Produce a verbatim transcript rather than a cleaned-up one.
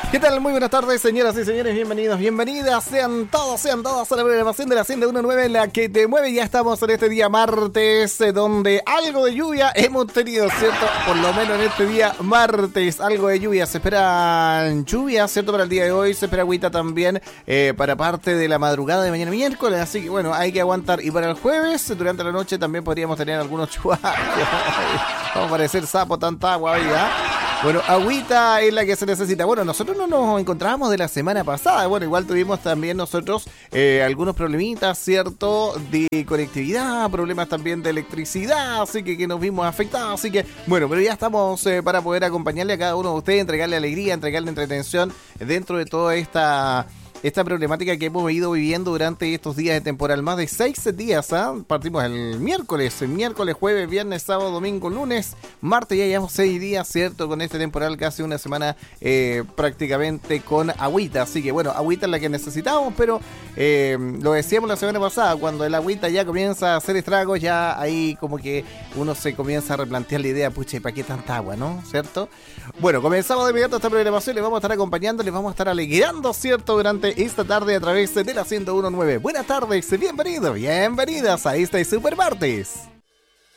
¿Qué tal? Muy buenas tardes, señoras y señores, bienvenidos, bienvenidas, sean todos, sean todas a la programación de la ciento uno punto nueve, la que te mueve. Ya estamos en este día martes, eh, donde algo de lluvia hemos tenido, ¿cierto? Por lo menos en este día martes, algo de lluvia. Se espera lluvia, ¿cierto? Para el día de hoy, se espera agüita también eh, para parte de la madrugada de mañana miércoles, así que bueno, hay que aguantar. Y para el jueves, durante la noche, también podríamos tener algunos chubascos. Vamos a parecer sapo, tanta agua hoy, ¿ah? Bueno, agüita es la que se necesita. Bueno, nosotros no nos encontrábamos de la semana pasada. Bueno, igual tuvimos también nosotros eh, algunos problemitas, ¿cierto? De conectividad, problemas también de electricidad, así que, que nos vimos afectados. Así que, bueno, pero ya estamos eh, para poder acompañarle a cada uno de ustedes, entregarle alegría, entregarle entretención dentro de toda esta... Esta problemática que hemos ido viviendo durante estos días de temporal, más de seis días, ¿ah? ¿eh? Partimos el miércoles, el miércoles, jueves, viernes, sábado, domingo, lunes, martes, ya llevamos seis días, ¿cierto? Con este temporal, casi una semana eh, prácticamente con agüita, así que bueno, agüita es la que necesitamos, pero eh, lo decíamos la semana pasada, cuando el agüita ya comienza a hacer estragos, ya ahí como que uno se comienza a replantear la idea, pucha, ¿y para qué tanta agua, no? ¿Cierto? Bueno, comenzamos de inmediato esta programación, les vamos a estar acompañando, les vamos a estar alegrando, ¿cierto? Durante esta tarde a través de la ciento uno punto nueve. Buenas tardes, bienvenidos, bienvenidas a este Super Martes.